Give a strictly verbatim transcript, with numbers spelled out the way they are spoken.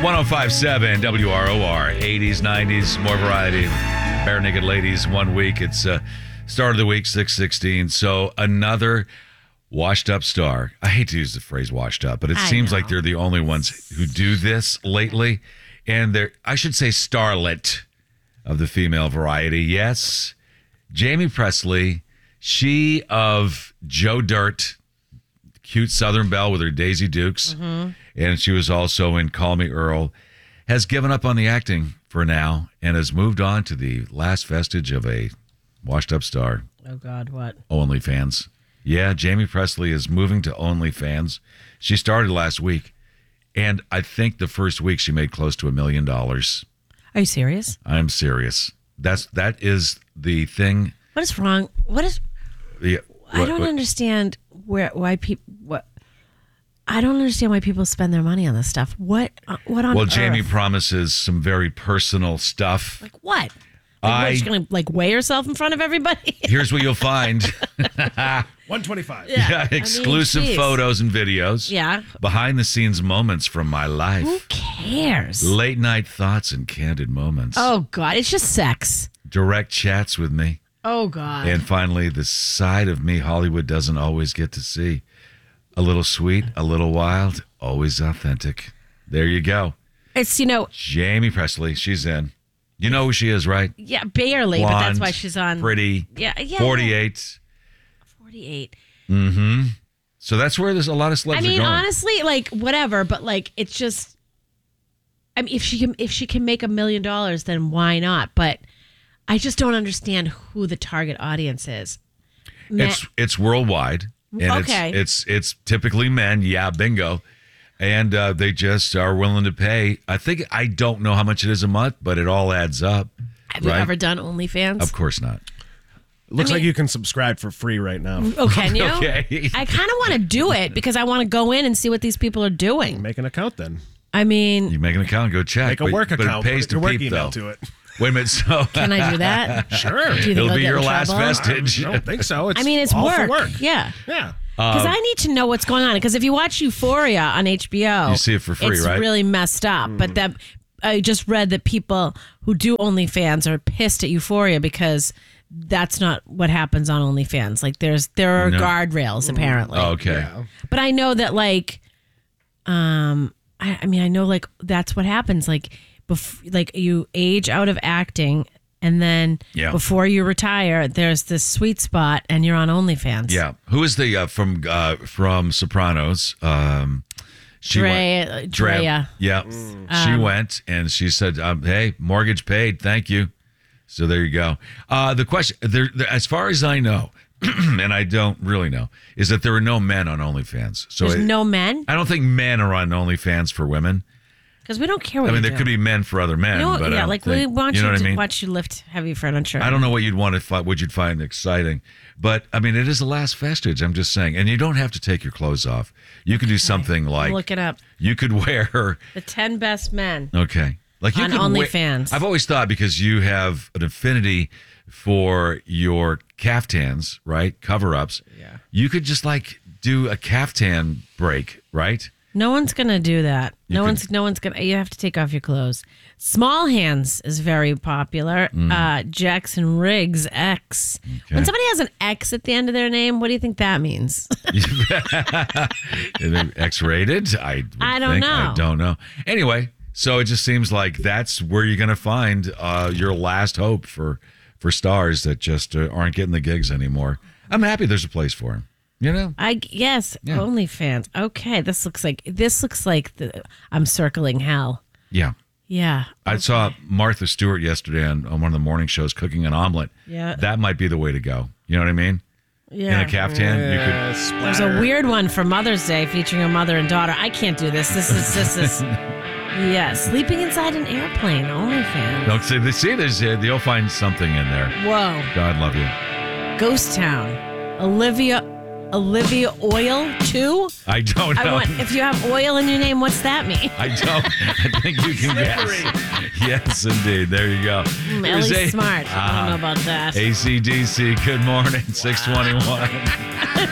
one oh five point seven W R O R, eighties, nineties, more variety. Bare Naked Ladies, one week. It's uh, start of the week, six sixteen. So another washed up star. I hate to use the phrase washed up, but it I seems know. like they're the only ones who do this lately. And they're, I should say, starlet of the female variety. Yes, Jamie Presley, she of Joe Dirt, cute Southern Belle with her Daisy Dukes, Mm-hmm. and she was also in Call Me Earl, has given up on the acting for now and has moved on to the last vestige of a washed-up star, Oh, God, what? OnlyFans. Yeah, Jamie Presley is moving to OnlyFans. She started last week, and I think the first week she made close to a million dollars. Are you serious? I'm serious. That's that is the thing. What is wrong? What is... The, I what- don't what- understand where why people... What... I don't understand why people spend their money on this stuff. What uh, What on Well, earth? Jamie promises some very personal stuff. Like what? Like, I- what, she's going to like weigh herself in front of everybody? Here's what you'll find. one twenty-five. Yeah. Yeah, I mean, exclusive geez. photos and videos. Yeah. Behind the scenes moments from my life. Who cares? Late night thoughts and candid moments. Oh, God. It's just sex. Direct chats with me. Oh, God. And finally, the side of me Hollywood doesn't always get to see. A little sweet, a little wild, always authentic. There you go. It's, you know, Jamie Presley, she's in. You know who she is, right? yeah, barely, but that's Blonde, why she's on. Pretty. Yeah, yeah. forty-eight. forty-eight. Mm-hmm. So that's where there's a lot of I celebs mean, are going. honestly, like whatever, but like it's just. I mean, if she can, if she can make a million dollars, then why not? But I just don't understand who the target audience is. Ma- It's it's worldwide, and Okay. it's, it's it's typically men. Yeah, bingo, and uh, they just are willing to pay. I think I don't know how much it is a month, but it all adds up. Have you right? ever done OnlyFans? Of course not. Looks I like mean- you can subscribe for free right now. Oh, can you? Okay. I kind of want to do it because I want to go in and see what these people are doing. Make an account then. I mean, You make an account, go check. Make a but, work but account. it pays Put to your work peep, email though. to it. Wait a minute. So can I do that? Sure. Do you think it'll I'll be get your in last trouble? vestige. I don't think so. It's I mean, it's all work. for work. Yeah. Yeah. Because I need to know what's going on. Because if you watch Euphoria on H B O, You see it for free, it's right? really messed up. But that I just read that people who do OnlyFans are pissed at Euphoria because that's not what happens on OnlyFans. Like there's there are No. guardrails apparently. Oh, okay. Yeah. But I know that like, um, I, I mean I know like that's what happens. Like, bef- like you age out of acting. And then Yeah. before you retire, there's this sweet spot, and you're on OnlyFans. Yeah. Who is the uh, from uh, from Sopranos? Um, she Dre- went. Drea. Yeah. She went and she said, um, "Hey, mortgage paid. Thank you." So there you go. Uh, the question, there, there, as far as I know, and I don't really know, is that there are no men on OnlyFans. So There's it- no men I don't think men are on OnlyFans for women. because we don't care what I mean, you there do. could be men for other men, No, but I yeah, don't like think, we want you you, know what to I mean? watch you lift heavy furniture. I don't know what you'd want to find, what you'd find exciting, but I mean, it is the last vestige. I'm just saying, and you don't have to take your clothes off. You could do something like Look it up. you could wear. The ten best men. Okay, like you On could wear- OnlyFans. I've always thought because you have an affinity for your caftans, right? Cover-ups. Yeah. You could just like do a caftan break, right? No one's gonna do that. You no could- one's. No one's gonna. You have to take off your clothes. Small hands is very popular. Mm. Uh, Jackson Riggs X. When somebody has an X at the end of their name, what do you think that means? X-rated? I would I don't think. know. I don't know. Anyway, so it just seems like that's where you're going to find uh, your last hope for for stars that just uh, aren't getting the gigs anymore. I'm happy there's a place for them. You know? I yes. Yeah. OnlyFans. Okay, this looks like this looks like the. I'm circling hell. Yeah. Yeah. I saw Martha Stewart yesterday on, on one of the morning shows cooking an omelet. Yeah. That might be the way to go. You know what I mean? Yeah. In a caftan, you could. Uh, There's splatter. a weird one for Mother's Day featuring a mother and daughter. I can't do this. This is this is yeah. Sleeping inside an airplane. OnlyFans. Don't say this. See, there's uh, you'll find something in there. Whoa. God love you. Ghost Town. Olivia. Olivia Oil too. I don't know. I want. If you have oil in your name, what's that mean? I don't. I think you can guess. Yes, indeed. There you go. Mm, Here's Ellie's a- smart. I don't Ah, know about that. A C D C. Good morning. six twenty-one.